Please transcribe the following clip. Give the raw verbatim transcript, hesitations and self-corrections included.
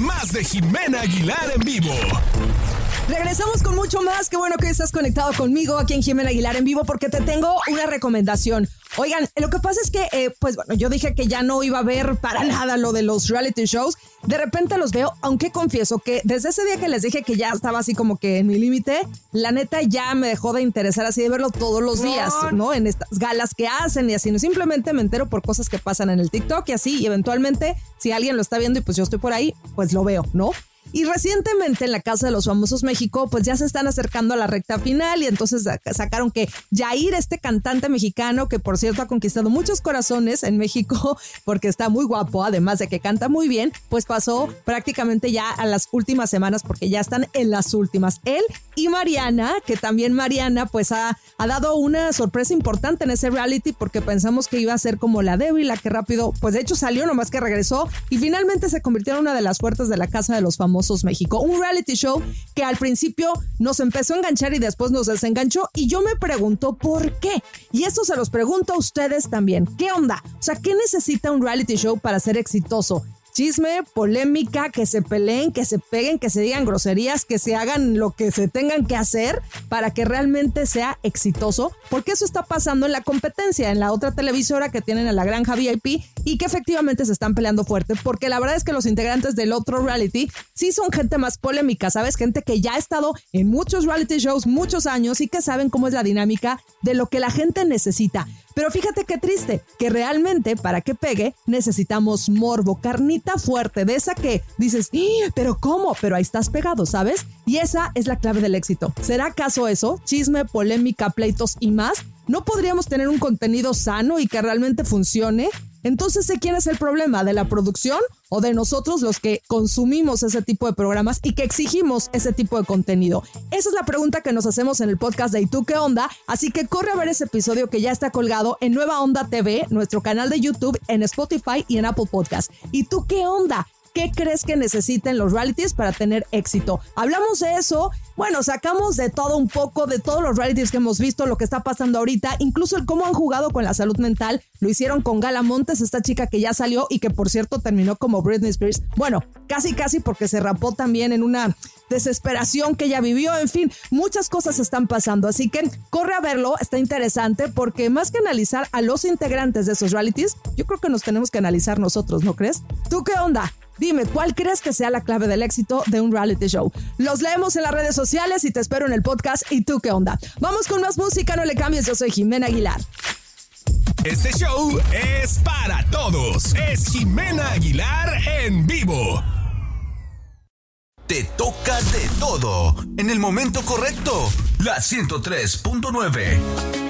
más de Jimena Aguilar en vivo. Regresamos con mucho más. Qué bueno que estás conectado conmigo aquí en Jimena Aguilar en vivo, porque te tengo una recomendación. Oigan, lo que pasa es que, eh, pues bueno, yo dije que ya no iba a ver para nada lo de los reality shows. De repente los veo, aunque confieso que desde ese día que les dije que ya estaba así como que en mi límite, la neta ya me dejó de interesar así de verlo todos los días, ¿no? En estas galas que hacen y así, no, simplemente me entero por cosas que pasan en el TikTok y así, y eventualmente, si alguien lo está viendo y pues yo estoy por ahí, pues lo veo, ¿no? Y recientemente en la Casa de los Famosos México, pues ya se están acercando a la recta final y entonces sacaron que Yair, este cantante mexicano, que por cierto ha conquistado muchos corazones en México porque está muy guapo, además de que canta muy bien, pues pasó prácticamente ya a las últimas semanas porque ya están en las últimas. Él y Mariana, que también Mariana pues ha, ha dado una sorpresa importante en ese reality porque pensamos que iba a ser como la débil, la que rápido, pues de hecho salió, nomás que regresó y finalmente se convirtió en una de las fuertes de la Casa de los Famosos México, un reality show que al principio nos empezó a enganchar y después nos desenganchó y yo me pregunto ¿por qué? Y esto se los pregunto a ustedes también. ¿Qué onda? O sea, ¿qué necesita un reality show para ser exitoso? Chisme, polémica, que se peleen, que se peguen, que se digan groserías, que se hagan lo que se tengan que hacer para que realmente sea exitoso, porque eso está pasando en la competencia, en la otra televisora que tienen a La Granja V I P y que efectivamente se están peleando fuerte, porque la verdad es que los integrantes del otro reality sí son gente más polémica, ¿sabes? Gente que ya ha estado en muchos reality shows muchos años y que saben cómo es la dinámica de lo que la gente necesita. Pero fíjate qué triste, que realmente para que pegue necesitamos morbo, carnita fuerte, de esa que dices, ¿pero cómo? Pero ahí estás pegado, ¿sabes? Y esa es la clave del éxito. ¿Será acaso eso? Chisme, polémica, pleitos y más. ¿No podríamos tener un contenido sano y que realmente funcione? Entonces, ¿de quién es el problema? ¿De la producción o de nosotros los que consumimos ese tipo de programas y que exigimos ese tipo de contenido? Esa es la pregunta que nos hacemos en el podcast de ¿Y tú qué onda? Así que corre a ver ese episodio que ya está colgado en Nueva Onda T V, nuestro canal de YouTube, en Spotify y en Apple Podcast. ¿Y tú qué onda? ¿Qué crees que necesitan los realities para tener éxito? Hablamos de eso. Bueno, sacamos de todo un poco, de todos los realities que hemos visto, lo que está pasando ahorita, incluso el cómo han jugado con la salud mental. Lo hicieron con Gala Montes, esta chica que ya salió y que por cierto terminó como Britney Spears. Bueno, casi casi porque se rapó también en una desesperación que ella vivió. En fin, muchas cosas están pasando, así que corre a verlo, está interesante porque más que analizar a los integrantes de esos realities, yo creo que nos tenemos que analizar nosotros, ¿no crees? ¿Tú qué onda? Dime, ¿cuál crees que sea la clave del éxito de un reality show? Los leemos en las redes sociales y te espero en el podcast ¿Y tú qué onda? Vamos con más música, no le cambies, yo soy Jimena Aguilar. Este show es para todos. Es Jimena Aguilar en vivo. Te toca de todo en el momento correcto. La ciento tres punto nueve.